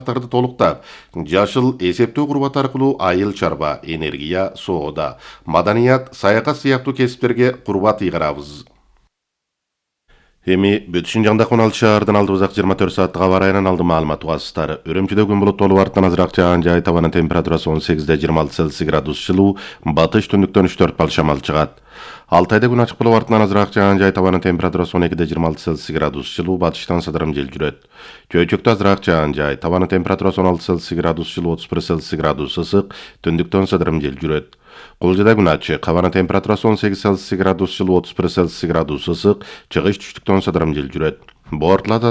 тарды толуктап, жашыл эсептөө курбат аркылуу айыл чарба, энергия, соода, маданият, саякат сыяктуу кесиптерге курбат ыйгарабыз. Эми бүтүшүн жаңдак 16 шаардан алдыбызак 24 сааттык аба ырайынан алды маалымат угасыздар. Үрүмчүдө күн булуттуу артынан азыраак жааган жай, табанын температурасы 18 26 Цельсий градус жылуу, батыш түндүктөн 3-4 бал шамал чыгат. Алтайда күн ачык болуп артынан азыраак жааган жай, табанын температурасы 12 26 Цельсий градус жылуу, батыштан сыдырым жел жүрөт. Чөйчөктө азыраак жааган жай, табанын температурасы 16 Цельсий градус жылуу, 31 Цельсий градус ысык, түндүктөн сыдырым жел жүрөт. Кулжада күн ачык, абанын температурасы 18 Цельсий градус жылуу, 31 Цельсий градус ысык, чыгыш түштүктөн сыдырым жел жүрөт. Бортуларда